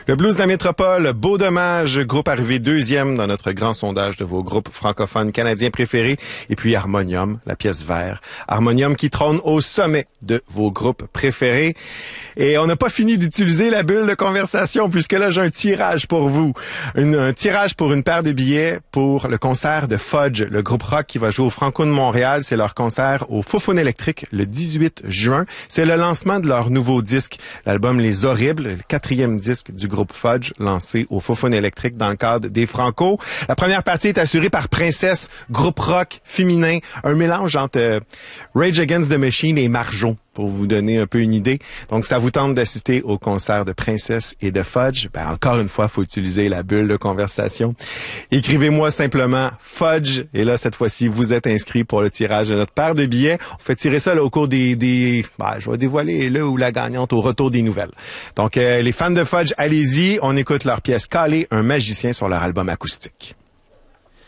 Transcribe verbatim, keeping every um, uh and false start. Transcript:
Le Blues de la Métropole, Beau Dommage, groupe arrivé deuxième dans notre grand sondage de vos groupes francophones canadiens préférés. Et puis Harmonium, la pièce vert. Harmonium qui trône au sommet de vos groupes préférés. Et on n'a pas fini d'utiliser la bulle de conversation puisque là, j'ai un tirage pour vous. Une, un tirage pour une paire de billets pour le concert de Fudge, le groupe rock qui va jouer au Franco de Montréal. C'est leur concert au Faux-Phone électrique le dix-huit juin. C'est le lancement de leur nouveau disque, l'album Les Horribles, le quatrième disque du groupe Fudge, lancé au Faux-Phone électrique dans le cadre des Franco. La première partie est assurée par Princesse, groupe rock féminin, un mélange entre euh, Rage Against the Machine et Marjo, pour vous donner un peu une idée. Donc, ça vous tente d'assister au concert de Princesse et de Fudge? Ben, encore une fois, il faut utiliser la bulle de conversation. Écrivez-moi simplement Fudge. Et là, cette fois-ci, vous êtes inscrit pour le tirage de notre paire de billets. On fait tirer ça là, au cours des... des ben, je vais dévoiler le ou la gagnante au retour des nouvelles. Donc, euh, les fans de Fudge, allez-y. On écoute leur pièce Calé, un magicien sur leur album acoustique.